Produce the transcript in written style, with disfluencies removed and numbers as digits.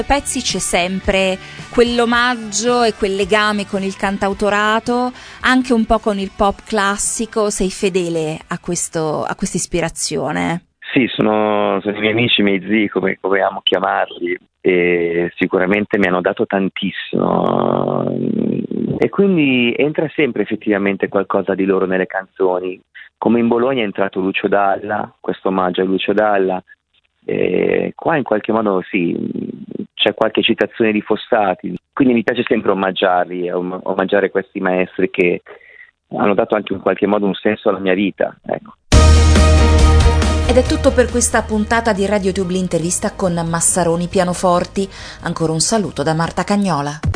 Pezzi c'è sempre quell'omaggio e quel legame con il cantautorato, anche un po' con il pop classico. Sei fedele a questa ispirazione? Sì, sono i miei amici, i miei zii, come amo chiamarli, e sicuramente mi hanno dato tantissimo, e quindi entra sempre effettivamente qualcosa di loro nelle canzoni, come in Bologna è entrato Lucio Dalla, questo omaggio a Lucio Dalla, e qua in qualche modo sì, c'è qualche citazione di Fossati, quindi mi piace sempre omaggiarli, omaggiare questi maestri che hanno dato anche in qualche modo un senso alla mia vita, ecco. Ed è tutto per questa puntata di RadioTube l'intervista con Massaroni Pianoforti. Ancora un saluto da Marta Cagnola.